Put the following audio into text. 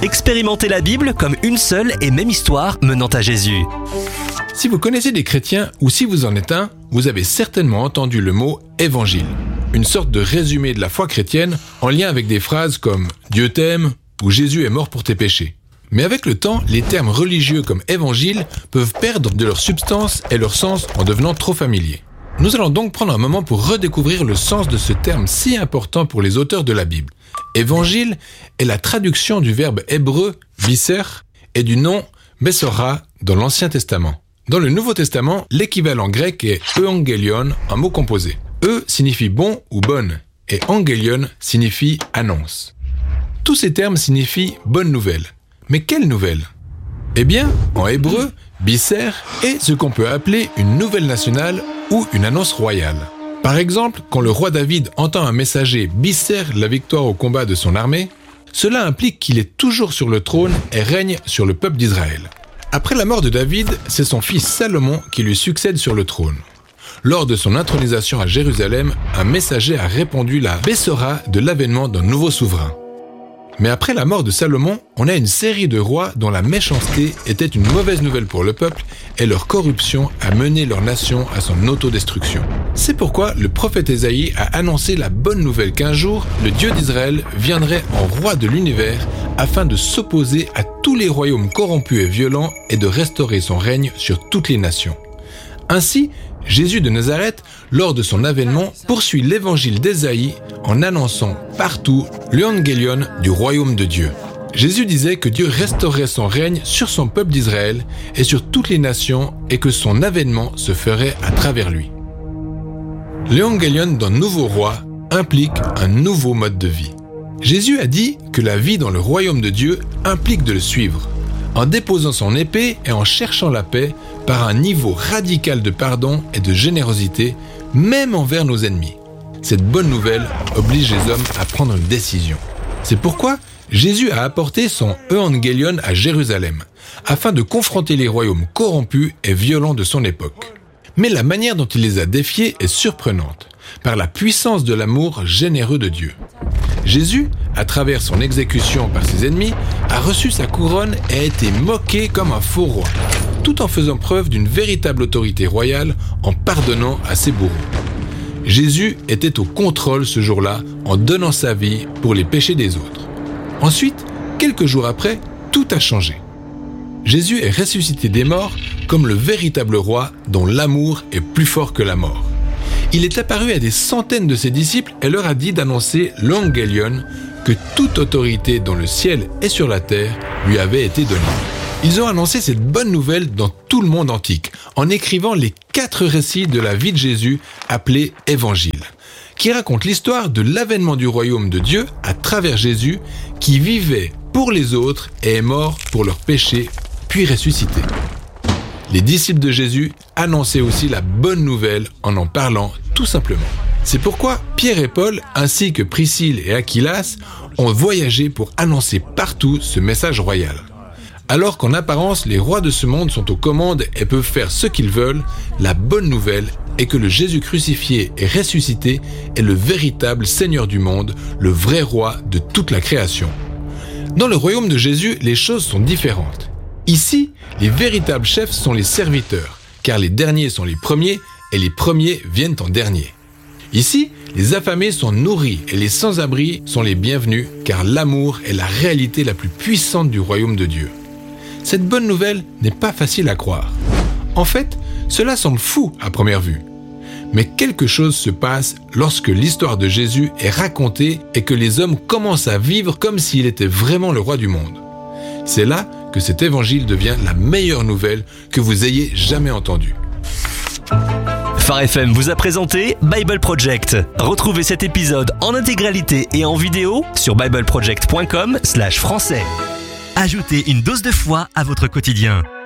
Expérimentez la Bible comme une seule et même histoire menant à Jésus. Si vous connaissez des chrétiens ou si vous en êtes un, vous avez certainement entendu le mot « évangile », une sorte de résumé de la foi chrétienne en lien avec des phrases comme « Dieu t'aime » ou « Jésus est mort pour tes péchés ». Mais avec le temps, les termes religieux comme « évangile » peuvent perdre de leur substance et leur sens en devenant trop familiers. Nous allons donc prendre un moment pour redécouvrir le sens de ce terme si important pour les auteurs de la Bible. Évangile est la traduction du verbe hébreu « biser » et du nom « Besora » dans l'Ancien Testament. Dans le Nouveau Testament, l'équivalent grec est « euangelion », un mot composé. « E » signifie « bon » ou « bonne » et « angelion » signifie « annonce ». Tous ces termes signifient « bonne nouvelle ». Mais quelle nouvelle ? Eh bien, en hébreu, « biser » est ce qu'on peut appeler une nouvelle nationale ou une annonce royale. Par exemple, quand le roi David entend un messager biser la victoire au combat de son armée, cela implique qu'il est toujours sur le trône et règne sur le peuple d'Israël. Après la mort de David, c'est son fils Salomon qui lui succède sur le trône. Lors de son intronisation à Jérusalem, un messager a répandu la Bessora de l'avènement d'un nouveau souverain. Mais après la mort de Salomon, on a une série de rois dont la méchanceté était une mauvaise nouvelle pour le peuple et leur corruption a mené leur nation à son autodestruction. C'est pourquoi le prophète Ésaïe a annoncé la bonne nouvelle qu'un jour, le Dieu d'Israël viendrait en roi de l'univers afin de s'opposer à tous les royaumes corrompus et violents et de restaurer son règne sur toutes les nations. Ainsi, Jésus de Nazareth, lors de son avènement, poursuit l'évangile d'Ésaïe en annonçant partout l'euangelion du royaume de Dieu. Jésus disait que Dieu restaurerait son règne sur son peuple d'Israël et sur toutes les nations et que son avènement se ferait à travers lui. L'euangelion d'un nouveau roi implique un nouveau mode de vie. Jésus a dit que la vie dans le royaume de Dieu implique de le suivre, en déposant son épée et en cherchant la paix par un niveau radical de pardon et de générosité, même envers nos ennemis. Cette bonne nouvelle oblige les hommes à prendre une décision. C'est pourquoi Jésus a apporté son euangelion à Jérusalem, afin de confronter les royaumes corrompus et violents de son époque. Mais la manière dont il les a défiés est surprenante, par la puissance de l'amour généreux de Dieu. Jésus, à travers son exécution par ses ennemis, a reçu sa couronne et a été moqué comme un faux roi, tout en faisant preuve d'une véritable autorité royale en pardonnant à ses bourreaux. Jésus était au contrôle ce jour-là en donnant sa vie pour les péchés des autres. Ensuite, quelques jours après, tout a changé. Jésus est ressuscité des morts comme le véritable roi dont l'amour est plus fort que la mort. Il est apparu à des centaines de ses disciples et leur a dit d'annoncer l'euangelion, que toute autorité dans le ciel et sur la terre lui avait été donnée. Ils ont annoncé cette bonne nouvelle dans tout le monde antique, en écrivant les 4 récits de la vie de Jésus appelés évangiles, qui racontent l'histoire de l'avènement du royaume de Dieu à travers Jésus, qui vivait pour les autres et est mort pour leurs péchés, puis ressuscité. Les disciples de Jésus annonçaient aussi la bonne nouvelle en parlant tout simplement. C'est pourquoi Pierre et Paul, ainsi que Priscille et Aquilas, ont voyagé pour annoncer partout ce message royal. Alors qu'en apparence, les rois de ce monde sont aux commandes et peuvent faire ce qu'ils veulent, la bonne nouvelle est que le Jésus crucifié et ressuscité est le véritable Seigneur du monde, le vrai roi de toute la création. Dans le royaume de Jésus, les choses sont différentes. Ici, les véritables chefs sont les serviteurs, car les derniers sont les premiers et les premiers viennent en dernier. Ici, les affamés sont nourris et les sans-abri sont les bienvenus, car l'amour est la réalité la plus puissante du royaume de Dieu. Cette bonne nouvelle n'est pas facile à croire. En fait, cela semble fou à première vue. Mais quelque chose se passe lorsque l'histoire de Jésus est racontée et que les hommes commencent à vivre comme s'il était vraiment le roi du monde. C'est là que cet évangile devient la meilleure nouvelle que vous ayez jamais entendue. Phare FM vous a présenté Bible Project. Retrouvez cet épisode en intégralité et en vidéo sur bibleproject.com/français. Ajoutez une dose de foi à votre quotidien.